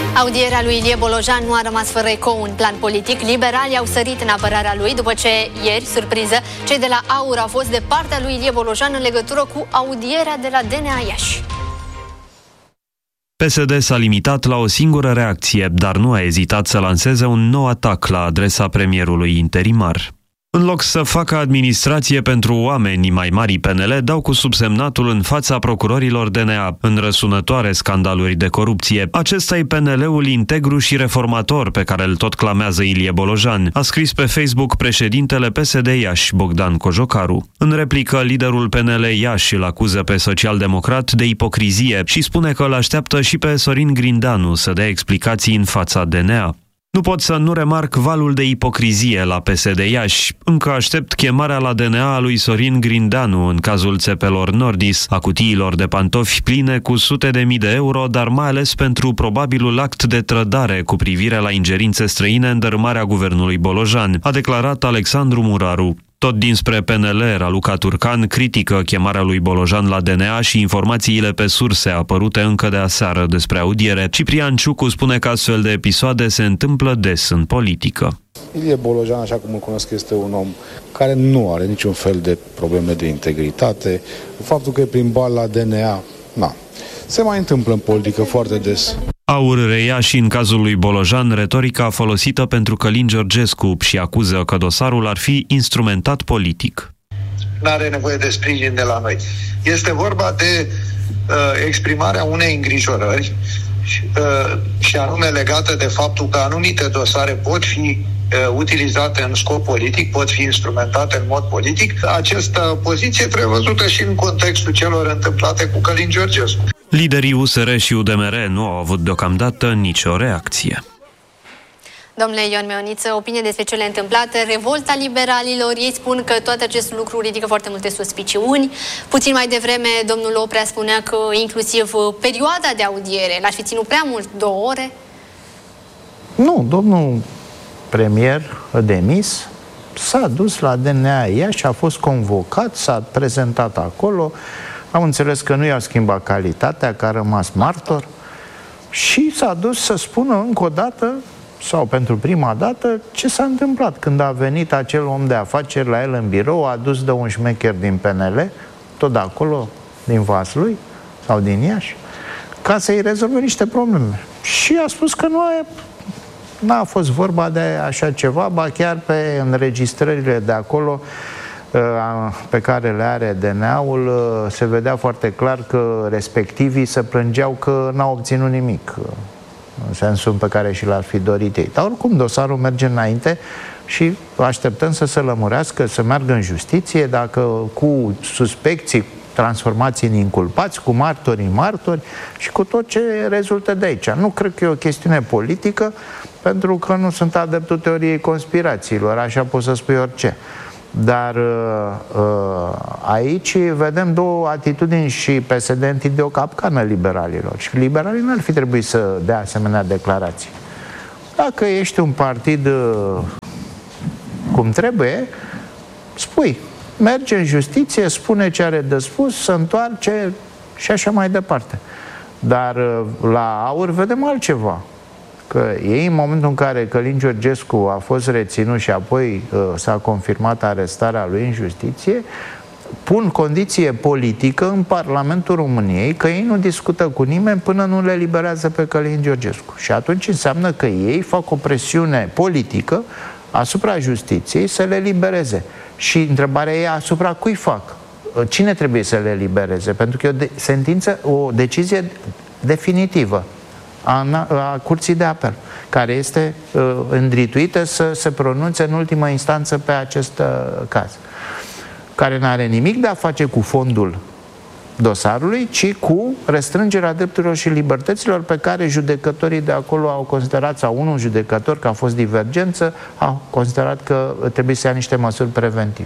Audierea lui Ilie Bolojan nu a rămas fără ecou în plan politic. Liberalii au sărit în apărarea lui după ce ieri, surpriză, cei de la AUR au fost de partea lui Ilie Bolojan în legătură cu audierea de la DNA Iași. PSD s-a limitat la o singură reacție, dar nu a ezitat să lanseze un nou atac la adresa premierului interimar. În loc să facă administrație pentru oameni, mai mari PNL dau cu subsemnatul în fața procurorilor DNA în răsunătoare scandaluri de corupție. Acesta e PNL-ul integru și reformator pe care îl tot clamează Ilie Bolojan, a scris pe Facebook președintele PSD Iași, Bogdan Cojocaru. În replică, liderul PNL Iași îl acuză pe social-democrat de ipocrizie și spune că îl așteaptă și pe Sorin Grindanu să dea explicații în fața DNA. Nu pot să nu remarc valul de ipocrizie la PSD Iași. Încă aștept chemarea la DNA a lui Sorin Grindanu în cazul țepelor Nordis, a cutiilor de pantofi pline cu sute de mii de euro, dar mai ales pentru probabilul act de trădare cu privire la ingerințe străine în dărâmarea guvernului Bolojan, a declarat Alexandru Muraru. Tot dinspre PNL, Raluca Turcan critică chemarea lui Bolojan la DNA și informațiile pe surse apărute încă de aseară despre audiere. Ciprian Ciucu spune că astfel de episoade se întâmplă des în politică. Ilie Bolojan, așa cum îl cunosc, este un om care nu are niciun fel de probleme de integritate. Faptul că e prin bani la DNA, se mai întâmplă în politică foarte des. AUR reia și în cazul lui Bolojan retorica folosită pentru Călin Georgescu și acuză că dosarul ar fi instrumentat politic. N-are nevoie de sprijin de la noi. Este vorba de exprimarea unei îngrijorări și anume legată de faptul că anumite dosare pot fi utilizate în scop politic, pot fi instrumentate în mod politic. Această poziție trebuie văzută și în contextul celor întâmplate cu Călin Georgescu. Liderii USR și UDMR nu au avut deocamdată nicio reacție. Domnule Ion Meoniță, opinie despre cele întâmplate, revolta liberalilor, ei spun că tot acest lucru ridică foarte multe suspiciuni. Puțin mai devreme, domnul Oprea spunea că inclusiv perioada de audiere l-ar fi ținut prea mult, 2 ore. Nu, domnul premier demis s-a dus la DNA Iași, a fost convocat, s-a prezentat acolo. Am înțeles că nu i-a schimbat calitatea, că a rămas martor și s-a dus să spună încă o dată, sau pentru prima dată, ce s-a întâmplat când a venit acel om de afaceri la el în birou, a adus de un șmecher din PNL, tot de acolo, din Vaslui sau din Iași, ca să-i rezolve niște probleme. Și a spus că n-a fost vorba de așa ceva, ba chiar pe înregistrările de acolo pe care le are DNA-ul, se vedea foarte clar că respectivii se plângeau că n-au obținut nimic în sensul pe care și l-ar fi dorit ei. Dar oricum dosarul merge înainte și așteptăm să se lămurească, să meargă în justiție, dacă cu suspecții transformați în inculpați, cu martori în martori și cu tot ce rezultă de aici. Nu cred că e o chestiune politică, pentru că nu sunt adeptul teoriei conspirațiilor, așa poți să spui orice. Dar aici vedem două atitudini și PSD întinde o capcană liberalilor. Și liberalii nu ar fi trebuit să dea asemenea declarații. Dacă ești un partid cum trebuie, spui, merge în justiție, spune ce are de spus, se întoarce și așa mai departe. Dar la AUR vedem altceva. Că ei, în momentul în care Călin Georgescu a fost reținut și apoi s-a confirmat arestarea lui în justiție, pun condiție politică în Parlamentul României că ei nu discută cu nimeni până nu le liberează pe Călin Georgescu. Și atunci înseamnă că ei fac o presiune politică asupra justiției să le libereze. Și întrebarea e asupra cui fac? Cine trebuie să le libereze? Pentru că e o decizie definitivă a Curții de Apel, care este îndrituită să se pronunțe în ultimă instanță pe acest caz, care nu are nimic de a face cu fondul dosarului, ci cu restrângerea drepturilor și libertăților pe care judecătorii de acolo au considerat, sau unul judecător, că a fost divergență, a considerat că trebuie să ia niște măsuri preventive.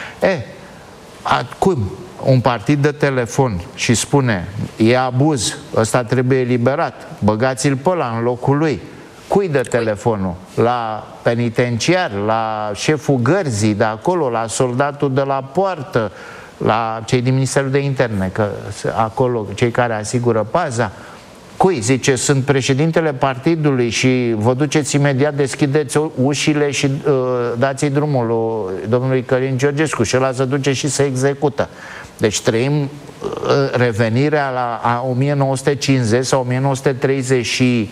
Acum un partid de telefon și spune e abuz, ăsta trebuie eliberat, băgați-l pe ăla în locul lui. Cui dă telefonul? La penitenciar, la șeful gărzii de acolo, la soldatul de la poartă, la cei din Ministerul de Interne, că acolo cei care asigură paza. Cui? Zice, sunt președintele partidului și vă duceți imediat, deschideți ușile și dați-i drumul domnului Călin Georgescu și ăla se duce și se execută. Deci trăim revenirea la 1950 sau 1930 și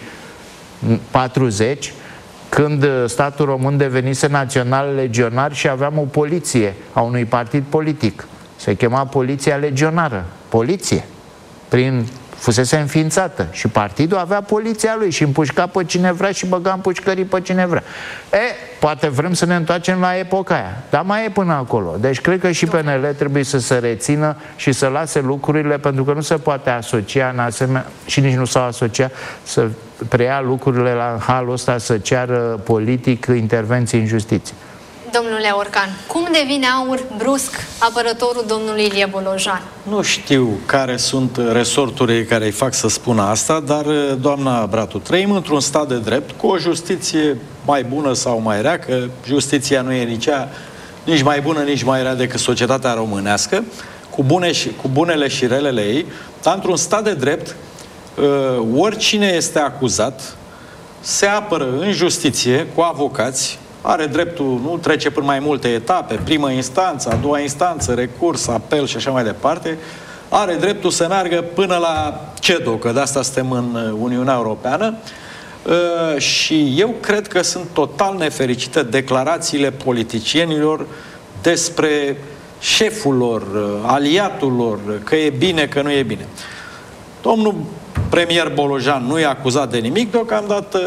40, când statul român devenise național legionar și aveam o poliție a unui partid politic. Se chema Poliția Legionară. Poliție. Fusese înființată și partidul avea poliția lui și împușca pe cine vrea și băga în pușcării pe cine vrea. Poate vrem să ne întoarcem la epoca aia, dar mai e până acolo. Deci cred că și PNL trebuie să se rețină și să lase lucrurile, pentru că nu se poate asocia în asemenea, și nici nu s-au asociat, să preia lucrurile la halul ăsta, să ceară politic intervenții în justiție. Domnule Orcan, cum devine AUR brusc apărătorul domnului Ilie Bolojan? Nu știu care sunt resorturile care îi fac să spună asta, dar, doamna Bratu, trăim într-un stat de drept cu o justiție mai bună sau mai rea, că justiția nu e nici mai bună, nici mai rea decât societatea românească, cu bunele și relele ei, dar într-un stat de drept, oricine este acuzat se apără în justiție cu avocați, are dreptul, nu trece prin mai multe etape, primă instanță, a doua instanță, recurs, apel și așa mai departe, are dreptul să meargă până la CEDO, că de asta suntem în Uniunea Europeană, și eu cred că sunt total nefericite declarațiile politicienilor despre șeful lor, aliatul lor, că e bine, că nu e bine. Domnul premier Bolojan nu e acuzat de nimic deocamdată,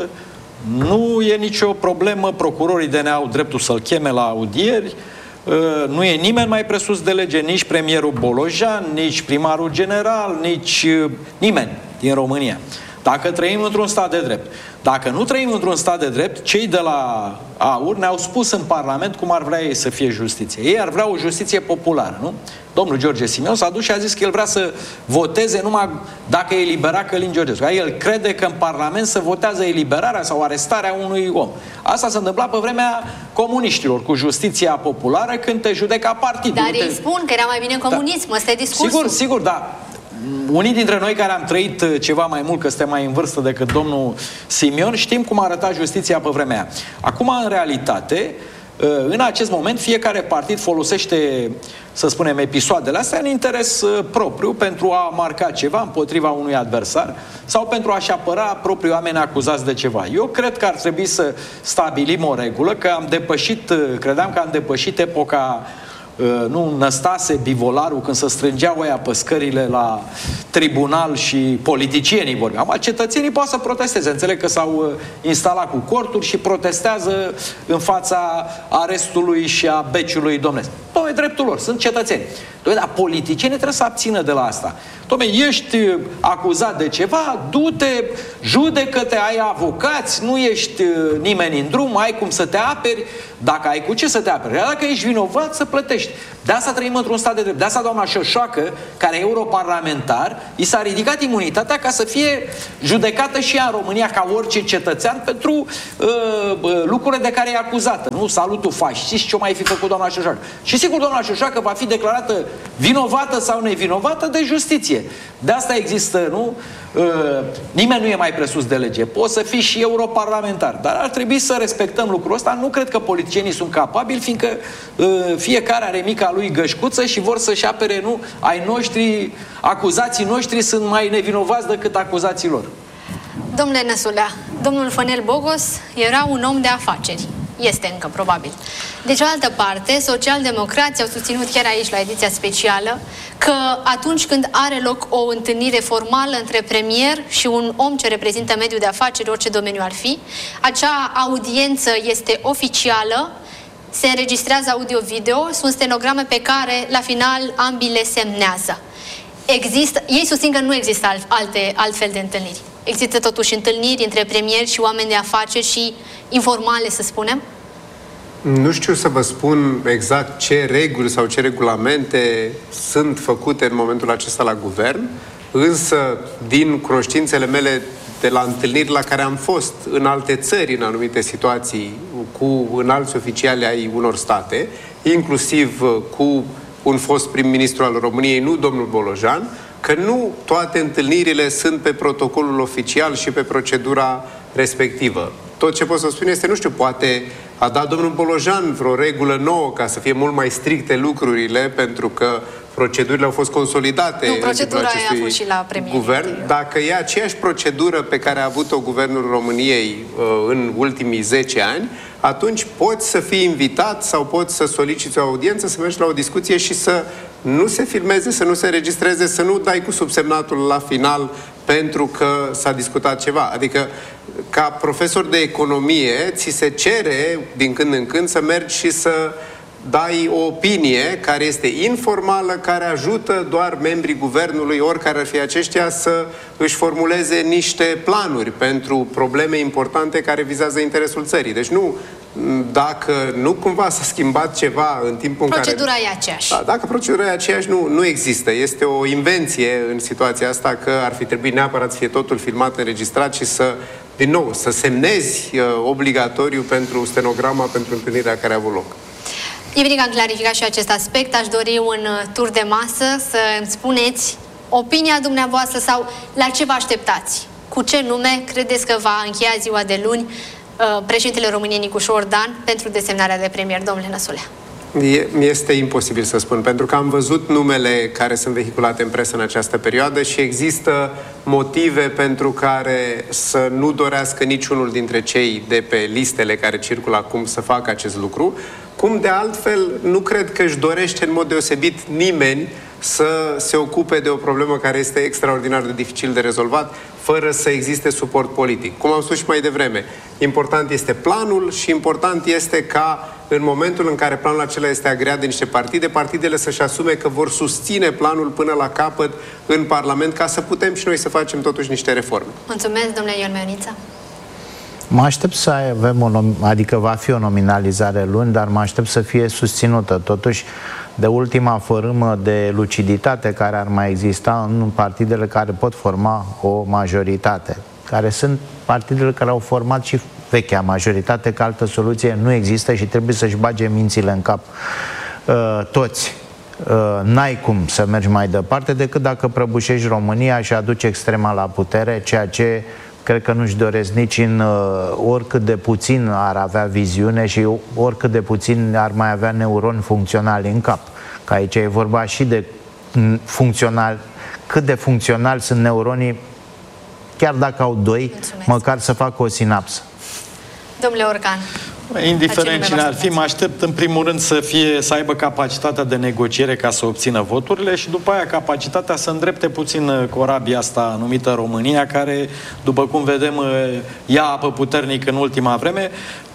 nu e nicio problemă, procurorii DNA au dreptul să-l cheme la audieri, nu e nimeni mai presus de lege, nici premierul Bolojan, nici primarul general, nici nimeni din România. Dacă trăim într-un stat de drept. Dacă nu trăim într-un stat de drept, cei de la AUR ne-au spus în Parlament cum ar vrea ei să fie justiție. Ei ar vrea o justiție populară, nu? Domnul George Simion s-a dus și a zis că el vrea să voteze numai dacă e eliberat Călin Georgescu. El crede că în Parlament se votează eliberarea sau arestarea unui om. Asta s-a întâmplat pe vremea comuniștilor, cu justiția populară, când te judeca partidul. Dar ei spun că era mai bine comunism, ăsta e discursul. Sigur, dar unii dintre noi care am trăit ceva mai mult, că suntem mai în vârstă decât domnul Simion, știm cum arăta justiția pe vremea aia. Acum, în realitate, în acest moment, fiecare partid folosește, să spunem, episoadele astea în interes propriu, pentru a marca ceva împotriva unui adversar sau pentru a-și apăra proprii oameni acuzați de ceva. Eu cred că ar trebui să stabilim o regulă, că credeam că am depășit epoca Năstase Bivolaru, când se strângeau ăia pe scările la tribunal și politicienii vorbeau. Cetățenii pot să protesteze. Înțeleg că s-au instalat cu corturi și protestează în fața arestului și a beciului domnesc. E dreptul lor, sunt cetățeni. Dar politicienii trebuie să abțină de la asta. Ești acuzat de ceva, du-te, judecă-te, ai avocați, nu ești nimeni în drum, ai cum să te aperi, dacă ai cu ce să te aperi. Iar dacă ești vinovat, să plătești. De asta trăim într-un stat de drept. De asta doamna Șoșoacă, care e europarlamentar, i s-a ridicat imunitatea ca să fie judecată și ea în România ca orice cetățean pentru lucrurile de care e acuzată. Nu? Salutul fascist, ce-o mai fi făcut doamna Șoșoacă. Și sigur, doamna Șoșoacă va fi declarată vinovată sau nevinovată de justiție. De asta există, nu? Nimeni nu e mai presus de lege. Poți să fii și europarlamentar, dar ar trebui să respectăm lucrul ăsta. Nu cred că politicienii sunt capabili, fiindcă fiecare are mica lui gășcuță și vor să-și apere, nu? Ai noștri, acuzații noștri sunt mai nevinovați decât acuzații lor. Domnule Năsulea, domnul Fănel Bogos era un om de afaceri. Este încă, probabil. De cealaltă parte, socialdemocrații au susținut chiar aici, la ediția specială, că atunci când are loc o întâlnire formală între premier și un om ce reprezintă mediul de afaceri, orice domeniu ar fi, acea audiență este oficială, se înregistrează audio-video, sunt stenograme pe care, la final, ambii le semnează. Ei susțin că nu există altfel de întâlniri. Există totuși întâlniri între premier și oameni de afaceri și informale, să spunem? Nu știu să vă spun exact ce reguli sau ce regulamente sunt făcute în momentul acesta la guvern, însă din cunoștințele mele de la întâlniri la care am fost în alte țări, în anumite situații, cu înalți oficiali ai unor state, inclusiv cu un fost prim-ministru al României, nu domnul Bolojan, că nu toate întâlnirile sunt pe protocolul oficial și pe procedura respectivă. Tot ce pot să spun este, nu știu, poate a dat domnul Bolojan vreo regulă nouă ca să fie mult mai stricte lucrurile, pentru că procedurile au fost consolidate. Nu, procedura aia a fost și la premierul guvern. Dacă e aceeași procedură pe care a avut-o Guvernul României în ultimii 10 ani, atunci poți să fii invitat sau poți să soliciți o audiență, să mergi la o discuție și să nu se filmeze, să nu se registreze, să nu dai cu subsemnatul la final pentru că s-a discutat ceva. Adică, ca profesor de economie, ți se cere din când în când să mergi și să dai o opinie care este informală, care ajută doar membrii guvernului, oricare ar fi aceștia, să își formuleze niște planuri pentru probleme importante care vizează interesul țării. Deci nu, dacă nu cumva s-a schimbat ceva în timpul în care... Procedura e aceeași. Da, dacă procedura e aceeași, nu există. Este o invenție în situația asta că ar fi trebuit neapărat să fie totul filmat, înregistrat și să, din nou, să semnezi obligatoriu pentru stenograma, pentru întâlnirea care a avut loc. E bine că am clarificat și acest aspect. Aș dori un tur de masă să îmi spuneți opinia dumneavoastră sau la ce vă așteptați. Cu ce nume credeți că va încheia ziua de luni președintele României Nicușor Ordan pentru desemnarea de premier, domnule Năsulea? Mi-este imposibil să spun, pentru că am văzut numele care sunt vehiculate în presă în această perioadă și există motive pentru care să nu dorească niciunul dintre cei de pe listele care circulă acum să facă acest lucru, cum de altfel nu cred că își dorește în mod deosebit nimeni să se ocupe de o problemă care este extraordinar de dificil de rezolvat, fără să existe suport politic. Cum am spus și mai devreme, important este planul și important este ca în momentul în care planul acela este agreat de niște partide, partidele să-și asume că vor susține planul până la capăt în Parlament, ca să putem și noi să facem totuși niște reforme. Mulțumesc, domnule Ion Meoniță. Mă aștept să avem adică va fi o nominalizare luni, dar mă aștept să fie susținută totuși de ultima fărâmă de luciditate care ar mai exista în partidele care pot forma o majoritate, care sunt partidele care au format și vechea majoritate, că altă soluție nu există și trebuie să-și bage mințile în cap toți. N-ai cum să mergi mai departe decât dacă prăbușești România și aduci extrema la putere, ceea ce cred că nu-și doresc nici în oricât de puțin ar avea viziune și oricât de puțin ar mai avea neuroni funcționali în cap. Că aici e vorba și de funcțional, cât de funcționali sunt neuronii, chiar dacă au doi, măcar să facă o sinapsă. Domnule Orcan. Indiferent cine ar fi, mă aștept în primul rând să aibă capacitatea de negociere ca să obțină voturile și după aia capacitatea să îndrepte puțin corabia asta numită România, care, după cum vedem, ia apă puternic în ultima vreme.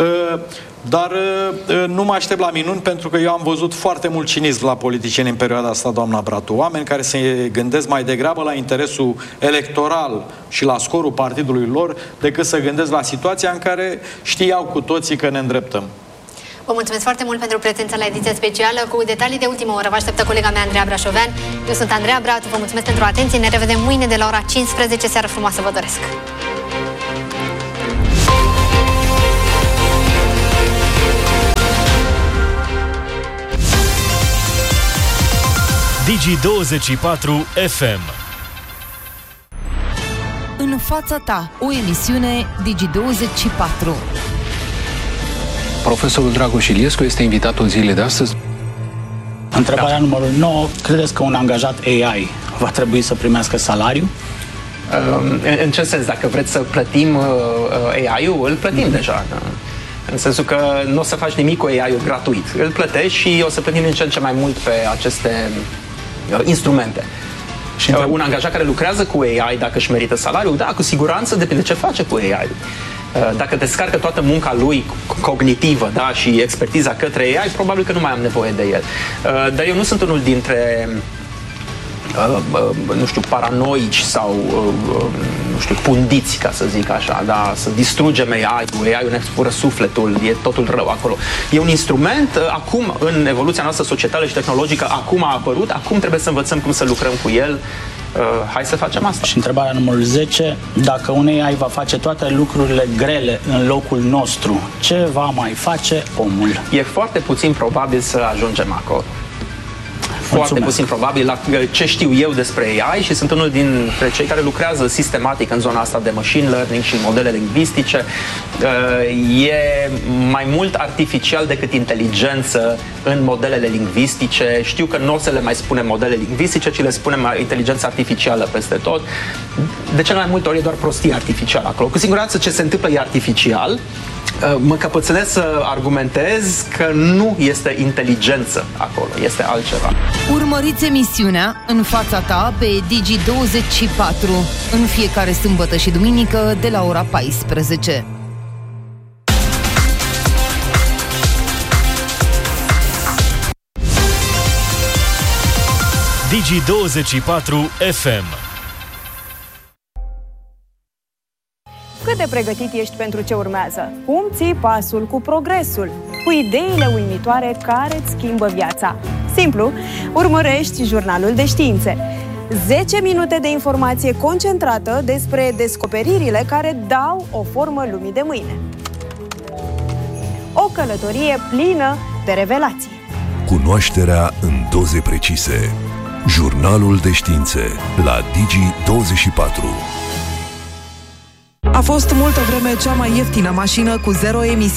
Dar nu mă aștept la minuni, pentru că eu am văzut foarte mult cinism la politicieni în perioada asta, doamna Bratu. Oameni care se gândesc mai degrabă la interesul electoral și la scorul partidului lor, decât să gândesc la situația în care știau cu toții că ne îndreptăm. Vă mulțumesc foarte mult pentru prezența la ediția specială. Cu detalii de ultimă oră vă așteptă colega mea, Andreea Brașovean. Eu sunt Andreea Bratu, vă mulțumesc pentru atenție. Ne revedem mâine de la ora 15. Seară frumoasă vă doresc! Digi24 FM. În fața ta, o emisiune Digi24. Profesorul Dragoș Iliescu este invitatul zilei de astăzi. Întrebarea numărul 9. Credeți că un angajat AI va trebui să primească salariu? În ce sens? Dacă vreți să plătim AI-ul, îl plătim deja. În sensul că nu o să faci nimic cu AI-ul gratuit. Îl plătești și o să plătim din ce în ce mai mult pe aceste instrumente. Și un angajat care lucrează cu AI, dacă își merită salariul, da, cu siguranță depinde ce face cu AI. Dacă descarcă toată munca lui cognitivă, da, și expertiza către AI, probabil că nu mai am nevoie de el. Dar eu nu sunt unul dintre nu știu, paranoici sau nu știu, pundiți, ca să zic așa, da, să distrugem AI-ul, AI-ul ne fură sufletul, e totul rău acolo. E un instrument, acum, în evoluția noastră societală și tehnologică, acum a apărut, acum trebuie să învățăm cum să lucrăm cu el. Hai să facem asta. Și întrebarea numărul 10, dacă un AI va face toate lucrurile grele în locul nostru, ce va mai face omul? E foarte puțin probabil să ajungem acolo. foarte puțin probabil la ce știu eu despre AI și sunt unul dintre cei care lucrează sistematic în zona asta de machine learning și modele lingvistice. E mai mult artificial decât inteligență în modelele lingvistice. Știu că nu o să le mai spunem modele lingvistice, ci le spunem inteligență artificială peste tot. De cele mai multe ori e doar prostie artificială acolo. Cu siguranță ce se întâmplă e artificial. Mă căpățânesc să argumentez că nu este inteligență acolo, este altceva. Urmăriți emisiunea În fața ta pe Digi24 în fiecare sâmbătă și duminică de la ora 14. Digi24 FM. Cât de pregătit ești pentru ce urmează? Cum ții pasul cu progresul? Cu ideile uimitoare care îți schimbă viața? Simplu, urmărești Jurnalul de Științe. 10 minute de informație concentrată despre descoperirile care dau o formă lumii de mâine. O călătorie plină de revelații. Cunoașterea în doze precise. Jurnalul de Științe la Digi24. A fost multă vreme cea mai ieftină mașină cu zero emisii